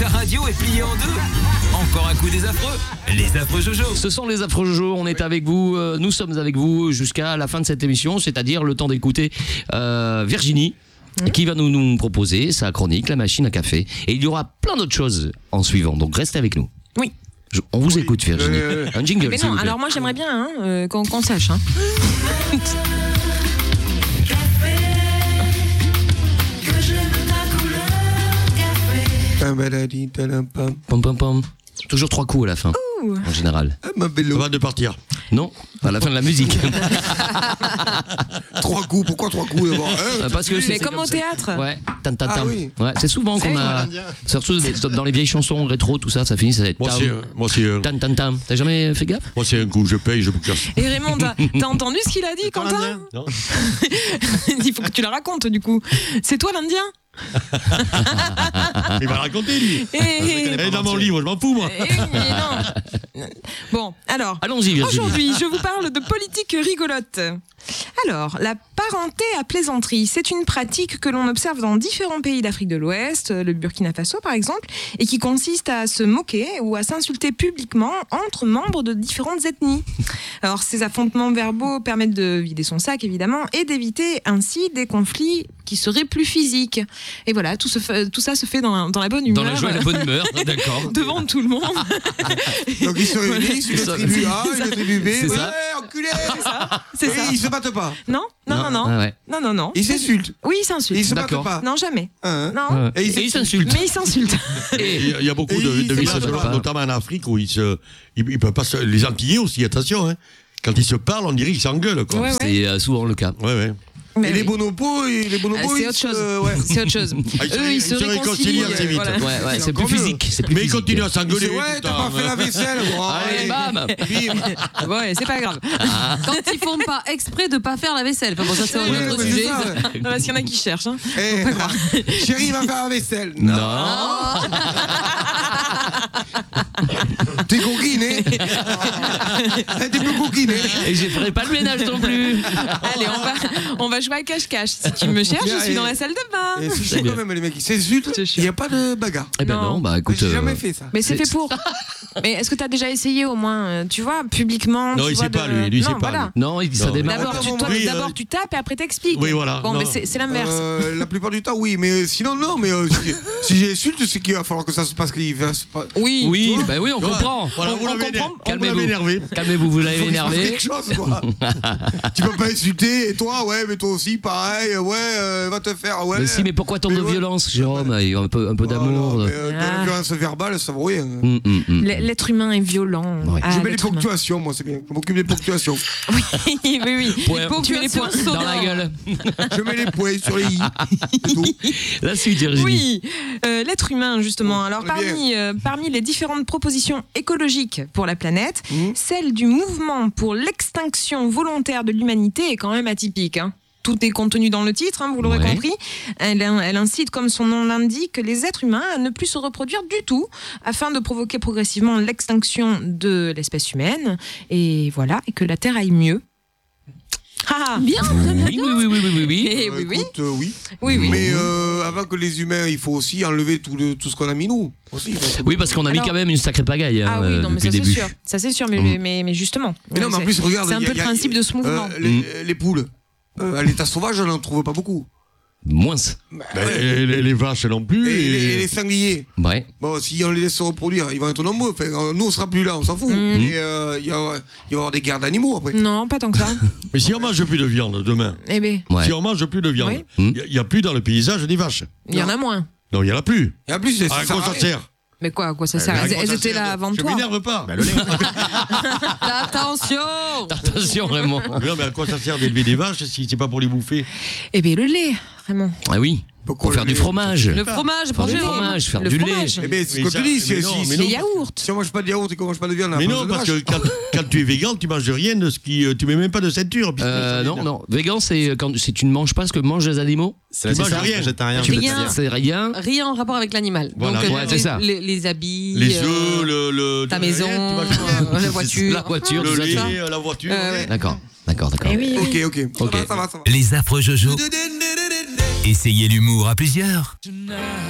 radio est pliée en deux. Encore un coup des affreux. Les affreux Jojo. Ce sont les affreux Jojo, on est avec vous, nous sommes avec vous jusqu'à la fin de cette émission, c'est-à-dire le temps d'écouter Virginie. Qui va nous proposer sa chronique, la machine à café. Et il y aura plein d'autres choses en suivant, donc restez avec nous. Oui. On vous écoute, Virginie. Un jingle, Mais s'il non, vous plaît. alors moi j'aimerais bien qu'on sache. Pom, pom, pom. Toujours 3 coups à la fin, en général. Avant de partir. Non, à la fin de la musique. 3 coups, pourquoi 3 coups d'abord Parce que Mais c'est comme au théâtre. Ouais, tam, tam, tam. Ah oui. Ouais, c'est souvent qu'on a. Surtout dans les vieilles chansons rétro, tout ça, ça finit, ça va être. Moi c'est Tam, tam, tam. T'as jamais fait gaffe? moi c'est un coup, je paye, je me casse. Et Raymond, t'as entendu ce qu'il a dit, Quentin? Non. Il faut que tu la racontes du coup. C'est toi l'Indien? Il va raconter lui. Et dans mon livre, je m'en fous moi. Mais non. Bon, alors. Allons-y, Virginie. Aujourd'hui, je vous parle de politique rigolote. Alors, la parenté à plaisanterie, c'est une pratique que l'on observe dans différents pays d'Afrique de l'Ouest, le Burkina Faso par exemple, et qui consiste à se moquer ou à s'insulter publiquement entre membres de différentes ethnies. Alors, ces affrontements verbaux permettent de vider son sac, évidemment, et d'éviter ainsi des conflits qui seraient plus physiques. Et voilà, tout ça se fait dans la bonne humeur. Dans la joie et la bonne humeur, d'accord. Devant tout le monde. Donc ils se réunissent, une tribu A, une tribu B. C'est Ouais, ça. enculé. C'est Et ça. ils se battent pas. Non. Ah ouais. Non. Ils s'insultent. Oui, ils s'insultent. Ils se battent D'accord. pas. Non, jamais. Hein. Non. Et Et ils s'insultent. Mais ils s'insultent. Il y a beaucoup Et de ils se villages, battent pas. notamment en Afrique, où ils peuvent pas les Antillais aussi, attention. Hein. Quand ils se parlent, on dirait qu'ils s'engueulent. Quoi. Ouais. C'est souvent le cas. Ouais. Mais Et les oui. bonobos, C'est autre chose. C'est autre chose. Eux, ils se réconcilient assez vite. voilà. Ouais, c'est plus encore mieux. physique. C'est plus Mais ils physique. continuent à s'engueuler. Ouais, t'as pas hein. fait la vaisselle, gros. Allez, bam. Bim. Ouais, c'est pas grave. Quand ils font pas exprès de pas faire la vaisselle. Enfin bon, ça c'est un Ouais, autre ouais, sujet. c'est ça, ouais. Non, parce qu'il y en a qui cherchent. Hein. Chérie, va faire la vaisselle. Non. T'es coquine, hein. T'es peu coquine, hein. Et je ferai pas le ménage non plus. Allez, on va jouer à cache-cache. Si tu me cherches, je suis dans la salle de bain. Et c'est chaud quand même, les mecs, ils s'insultent. Il n'y a pas de bagarre. Eh ben non, bah écoute. J'ai jamais fait ça. Mais c'est fait pour. Mais est-ce que tu as déjà essayé au moins, tu vois, publiquement? Non, tu il vois, sait pas, lui, non, sait pas, voilà. Non, ça Non, démarre. D'abord, tu tapes et après t'expliques. Oui, voilà. Bon, Non. mais c'est l'inverse. La plupart du temps, oui, mais sinon, non. Mais si j'insulte, c'est qu'il va falloir que ça se passe. Qu'il va se pas. Oui. Oui, bah oui, on comprend. Voilà, vous l'avez comprend. Calmez-vous. énervé. Calmez-vous, vous l'avez Faut qu'il se passe énervé. quelque chose, quoi. Tu peux pas insulter, et toi, ouais, mais toi aussi, pareil, ouais, va te faire, ouais. Mais si, mais pourquoi tant de Mais ouais. violence, Jérôme? Il y a un peu d'amour. Voilà, mais, de la violence verbale, ça vaut rien. L'être humain est violent. Ouais. Ah, Je mets les l'être humain. ponctuations, moi, c'est bien. Je m'occupe des ponctuations. Oui. Point. Tu mets les points. Dans la gueule. Je mets les points sur les i. C'est tout. La suite, Virginie. Oui, l'être humain justement. Alors on est parmi les différentes propositions écologiques pour la planète, celle du mouvement pour l'extinction volontaire de l'humanité est quand même atypique. Hein. Tout est contenu dans le titre, hein, vous l'aurez Ouais. compris. Elle incite, comme son nom l'indique, les êtres humains à ne plus se reproduire du tout, afin de provoquer progressivement l'extinction de l'espèce humaine. Et voilà, et que la Terre aille mieux. Ah, Bien. Oui. Et oui. Écoute, oui. Oui. Mais avant que les humains, il faut aussi enlever tout ce qu'on a mis nous. Aussi, Oui, parce qu'on a mis Alors- quand même une sacrée pagaille Ah oui, non, mais depuis ça le c'est début. sûr. Ça c'est sûr, mais justement. Mais non, mais en plus, regarde. C'est un il y a- peu le il y a- principe de ce mouvement. Les poules. À l'état sauvage, on n'en trouve pas beaucoup. Moins. Les vaches non plus. Et les sangliers. Ouais. Bon, si on les laisse se reproduire, ils vont être nombreux. Enfin, nous, on sera plus là, on s'en fout. Mais il y va y avoir des guerres d'animaux après. Non, pas tant que ça. Mais si on mange plus de viande demain, Eh ben, Ouais. si on mange plus de viande, Oui. il n'y a plus dans le paysage des vaches. il y en a moins. Non, il n'y en a plus. Et en plus, c'est À quoi ça sert? Mais quoi, à quoi ça sert? Elles étaient là avant Je toi. m'énerve pas. Bah, le lait. Attention. Attention, Raymond. Non, mais à quoi ça sert d'élever des vaches si c'est pas pour les bouffer? Eh bien, le lait, Raymond. Ah oui. Pour faire du fromage. Le fromage, Faire du bonjour. fromage, faire Le du fromage. lait. Eh bien, c'est ce que Mais je ça- dis. mais non, mais Les non. yaourts. Si on mange pas de yaourt et qu'on mange pas de viande, on a Mais pas non, besoin de parce vache. que quand tu es végan, tu manges rien de ce qui. Tu mets même pas de ceinture. puisque ça Non, vient- non. Végan, c'est quand si tu ne manges pas ce que mangent les animaux. C'est manges ça, rien. végétarien, Tu- Rien. C'est rien. Rien en rapport avec l'animal. Voilà, Donc, ouais, c'est ça. les habits, Les œufs, le. ta tu maison, manges rien, tu manges rien. la voiture. La voiture, Le tout ça, lait, tout ça. la voiture. Ouais. D'accord. Eh oui, oui. Ok. Ok. Ça va. Les affreux Jojo. Essayez l'humour à plusieurs.